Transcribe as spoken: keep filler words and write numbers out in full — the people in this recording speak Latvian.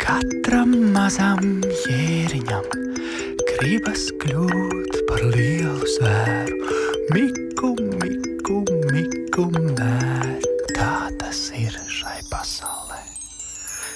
Katram mazam jēriņam gribas kļūt par lielu zvēru. Miku, miku, miku mēr. Tā tas ir šai pasaulē.